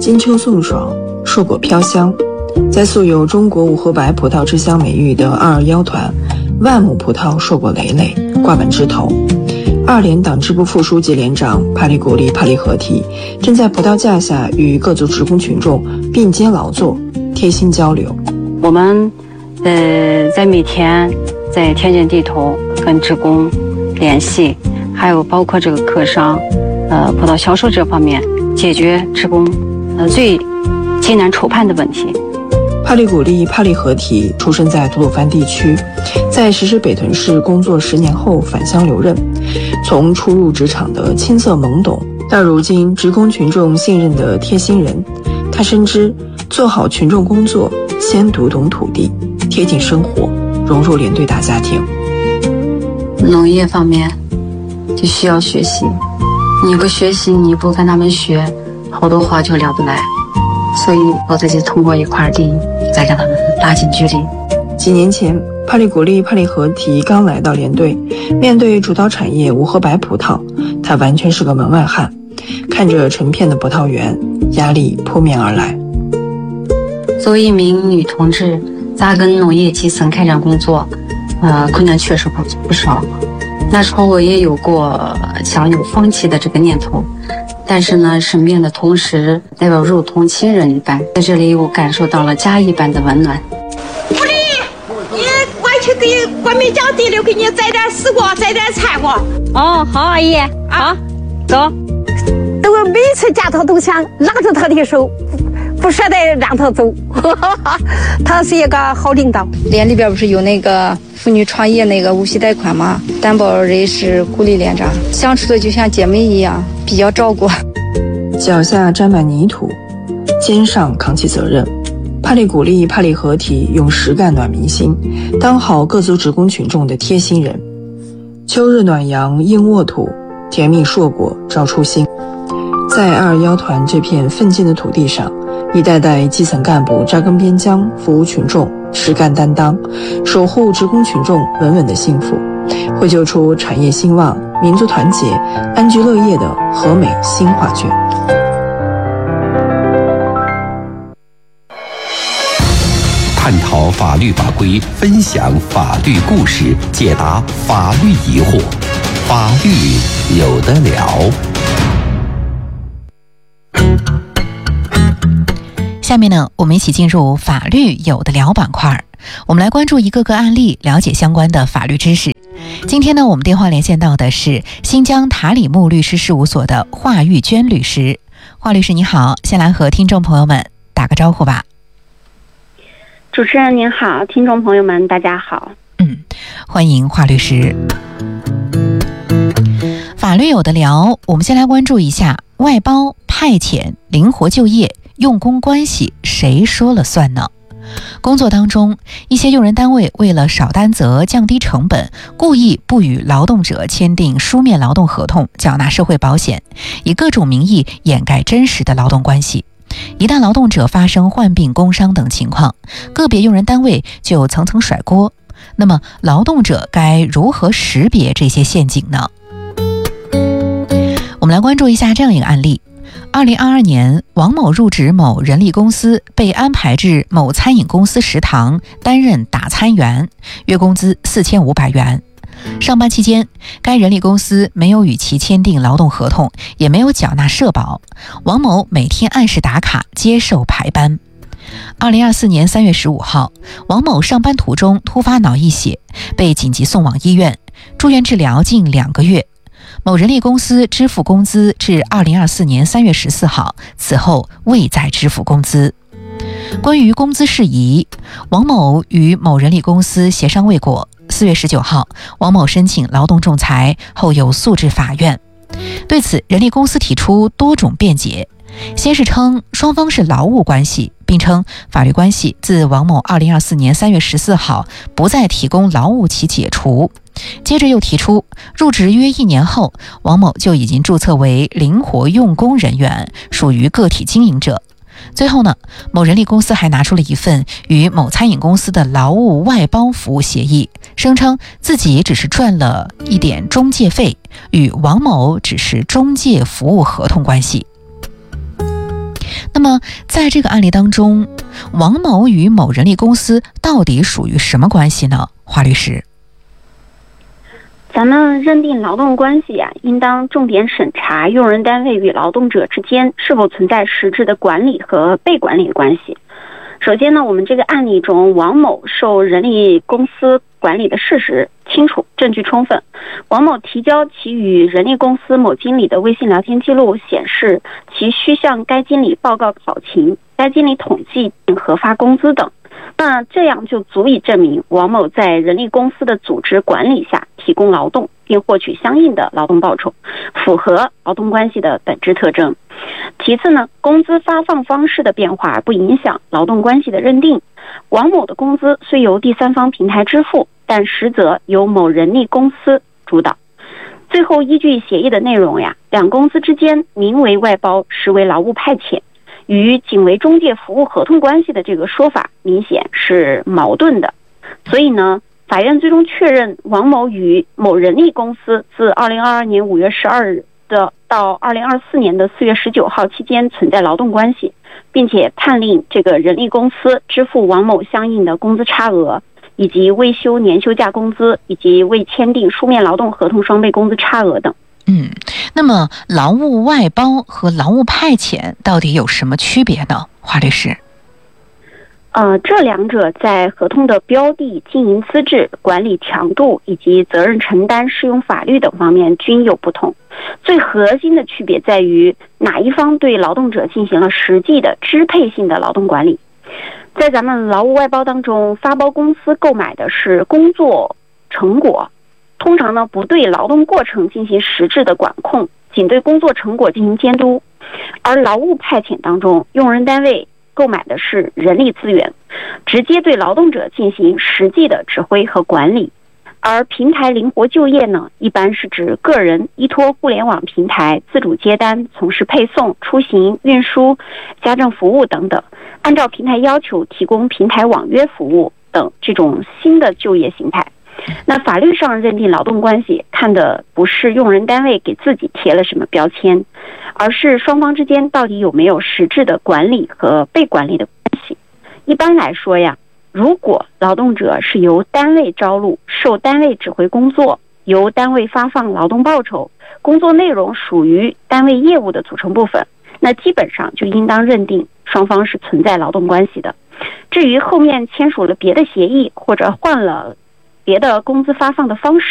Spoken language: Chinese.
金秋送爽，硕果飘香。在素有中国五河白葡萄之乡美誉的221团，万亩葡萄硕果累累，挂满枝头。2连党支部副书记连长帕里古利帕里合体正在葡萄架下与各族职工群众并肩劳作，贴心交流。 我们在每天在田间地头跟职工联系，还有包括这个客商葡萄销售这方面，解决职工最艰难愁盼的问题。 帕里古利帕里合体出生在吐鲁番地区，在实施北屯市工作10年后返乡留任。从初入职场的青涩懵懂，到如今职工群众信任的贴心人，他深知做好群众工作，先读懂土地，贴近生活，融入连队大家庭。 农业方面就需要学习，你不学习，你不跟他们学，好多话就聊不来。所以我自己通过一块地再跟他们拉近距离。 几年前，帕里古利帕里合体刚来到连队，面对主导产业无河白葡萄，他完全是个门外汉。看着成片的葡萄园，压力扑面而来。 作为一名女同志，扎根农业基层开展工作，困难确实不少。那时候我也有过想有放弃的这个念头，但是呢，生病的同时代表如同亲人一般，在这里我感受到了家一般的温暖。 不理，你我去给关梅江地里给你摘点丝瓜，摘点菜瓜。 哦，好，阿姨，好，走。 都每次见他都想拉着他的手，不舍得让他走。他是一个好领导。 连里边不是有那个妇女创业那个无息贷款吗？担保人是古丽连长，相处的就像姐妹一样，比较照顾。 脚下沾满泥土，肩上扛起责任。帕里古利帕里合体用实干暖民心，当好各族职工群众的贴心人。秋日暖阳映沃土，甜蜜硕果照初心。在221团这片奋进的土地上，一代代基层干部扎根边疆，服务群众，实干担当，守护职工群众稳稳的幸福，绘就出产业兴旺、民族团结、安居乐业的和美新画卷。 探讨法律法规，分享法律故事，解答法律疑惑，法律有得聊。 下面呢，我们一起进入法律有的聊板块，我们来关注一个个案例，了解相关的法律知识。今天呢，我们电话连线到的是新疆塔里木律师事务所的华玉娟律师。华律师你好，先来和听众朋友们打个招呼吧。 主持人您好，听众朋友们大家好。 欢迎华律师。法律有的聊，我们先来关注一下外包、派遣、灵活就业、用工关系谁说了算呢？工作当中，一些用人单位为了少担责、降低成本，故意不与劳动者签订书面劳动合同，缴纳社会保险，以各种名义掩盖真实的劳动关系。一旦劳动者发生患病、工伤等情况，个别用人单位就层层甩锅。那么，劳动者该如何识别这些陷阱呢？我们来关注一下这样一个案例。2022年，王某入职某人力公司，被安排至某餐饮公司食堂担任打餐员，月工资4500元。上班期间，该人力公司没有与其签订劳动合同，也没有缴纳社保。王某每天按时打卡，接受排班。2024年3月15号，王某上班途中突发脑溢血，被紧急送往医院，住院治疗近2个月。某人力公司支付工资至2024年3月14号，此后未再支付工资。关于工资事宜，王某与某人力公司协商未果。4月19号，王某申请劳动仲裁，后又诉至法院。对此，人力公司提出多种辩解，先是称双方是劳务关系，并称法律关系自王某2024年3月14号不再提供劳务起解除。接着又提出，入职约1年后，王某就已经注册为灵活用工人员，属于个体经营者。最后呢，某人力公司还拿出了一份与某餐饮公司的劳务外包服务协议，声称自己只是赚了一点中介费，与王某只是中介服务合同关系。 那么在这个案例当中，王某与某人力公司到底属于什么关系呢？华律师， 咱们认定劳动关系应当重点审查用人单位与劳动者之间是否存在实质的管理和被管理的关系。首先呢，我们这个案例中，王某受人力公司管理的事实清楚，证据充分。王某提交其与人力公司某经理的微信聊天记录显示，其需向该经理报告考勤，该经理统计并核发工资等。那这样就足以证明王某在人力公司的组织管理下提供劳动，并获取相应的劳动报酬，符合劳动关系的本质特征。其次呢，工资发放方式的变化不影响劳动关系的认定。王某的工资虽由第三方平台支付，但实则由某人力公司主导。最后依据协议的内容两公司之间名为外包，实为劳务派遣，与仅为中介服务合同关系的这个说法明显是矛盾的。所以呢，法院最终确认王某与某人力公司自2022年5月12日到2024年4月19号期间存在劳动关系，并且判令这个人力公司支付王某相应的工资差额，以及未休年休假工资，以及未签订书面劳动合同双倍工资差额等。 那么劳务外包和劳务派遣到底有什么区别呢？华律师。 这两者在合同的标的、经营资质、管理强度以及责任承担、适用法律等方面均有不同。最核心的区别在于哪一方对劳动者进行了实际的支配性的劳动管理。在咱们劳务外包当中，发包公司购买的是工作成果，通常呢不对劳动过程进行实质的管控，仅对工作成果进行监督。而劳务派遣当中，用人单位购买的是人力资源，直接对劳动者进行实际的指挥和管理。而平台灵活就业呢，一般是指个人依托互联网平台自主接单，从事配送、出行、运输、家政服务等等，按照平台要求提供平台网约服务等这种新的就业形态。那法律上认定劳动关系，看的不是用人单位给自己贴了什么标签，而是双方之间到底有没有实质的管理和被管理的关系。一般来说如果劳动者是由单位招录，受单位指挥工作，由单位发放劳动报酬，工作内容属于单位业务的组成部分，那基本上就应当认定双方是存在劳动关系的。至于后面签署了别的协议，或者换了别的工资发放的方式，